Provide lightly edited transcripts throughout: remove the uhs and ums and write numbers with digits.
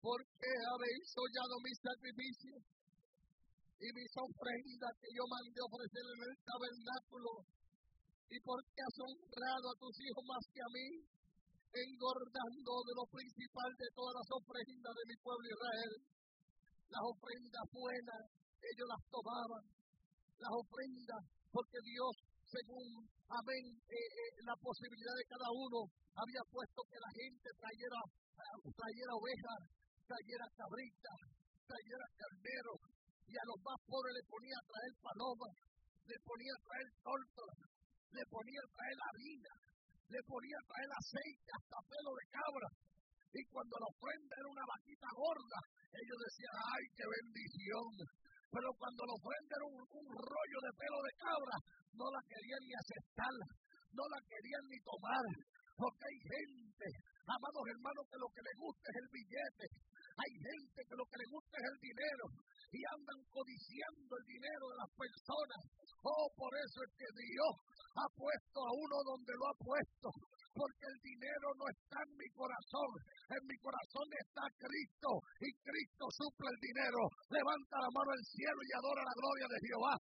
porque habéis hollado mis sacrificios y mis ofrendas que yo mandé ofrecer en el tabernáculo, y porque has honrado a tus hijos más que a mí, engordando de lo principal de todas las ofrendas de mi pueblo Israel. Las ofrendas buenas, ellos las tomaban, las ofrendas, porque Dios, según, amén, la posibilidad de cada uno, había puesto que la gente trayera ovejas, trayera cabritas, trayera carneros, y a los más pobres le ponía a traer palomas, le ponía a traer tórtolas, le ponía a traer harina, le ponía a traer aceite, hasta pelo de cabra. Y cuando la ofrenda era una vaquita gorda, ellos decían, ¡ay, qué bendición! Pero cuando la ofrenda era un rollo de pelo de cabra, no la querían ni aceptar, no la querían ni tomar. Porque hay gente, amados hermanos, que lo que les gusta es el billete. Hay gente que lo que les gusta es el dinero y andan codiciando el dinero de las personas. Oh, por eso es que Dios ha puesto a uno donde lo ha puesto. Porque el dinero no está en mi corazón está Cristo, y Cristo suple el dinero. Levanta la mano al cielo y adora la gloria de Jehová.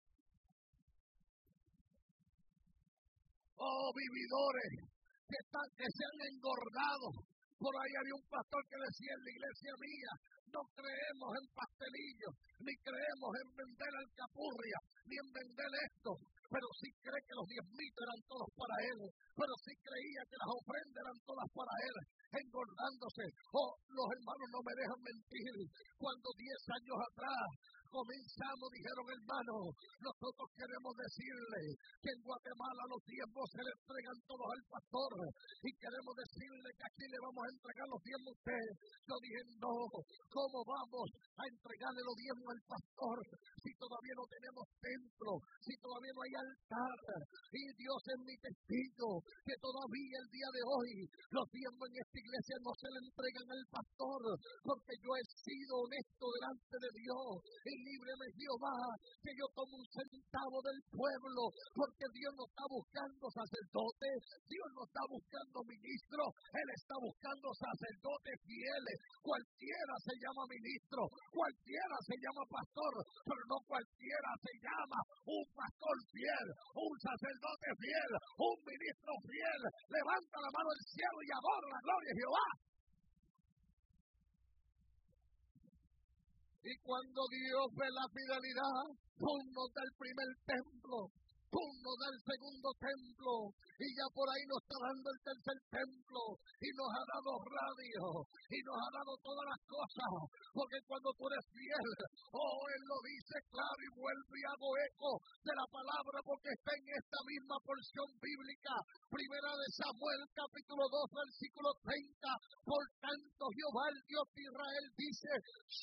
Oh, vividores que se han engordado. Por ahí había un pastor que decía en la iglesia mía, no creemos en pastelillos, ni creemos en vender alcapurria, ni en vender esto, pero sí cree que los diezmitos eran todos para él, pero sí creía que las ofrendas eran todas para él, engordándose. Oh, los hermanos no me dejan mentir, cuando 10 años atrás comenzamos, dijeron, hermanos, nosotros queremos decirle que en Guatemala los diezmos se le entregan todos al pastor, y queremos decirle que aquí le vamos a entregar los diezmos a usted. Yo dije, no, ¿cómo vamos a entregarle los diezmos al pastor si todavía no tenemos templo, si todavía no hay altar? Y Dios es mi testigo que todavía el día de hoy los diezmos en esta iglesia no se le entregan al pastor, porque yo he sido honesto delante de Dios. Y líbreme Jehová que yo tomo un centavo del pueblo, porque Dios no está buscando sacerdotes, Dios no está buscando ministros, Él está buscando sacerdotes fieles. Cualquiera se llama ministro, cualquiera se llama pastor, pero no cualquiera se llama un pastor fiel, un sacerdote fiel, un ministro fiel. Levanta la mano al cielo y adora la gloria de Jehová. Y cuando Dios ve la fidelidad, nos da el primer templo, nos da el segundo templo, y ya por ahí nos está dando el tercer templo, y nos ha dado radio, y nos ha dado todas las cosas, porque cuando tú eres fiel, oh, Él lo dice claro y vuelve y hago eco de la palabra, porque está en esta misma porción bíblica, Primera de Samuel, capítulo 2, versículo 30, por tanto Jehová, el Dios de Israel, dice,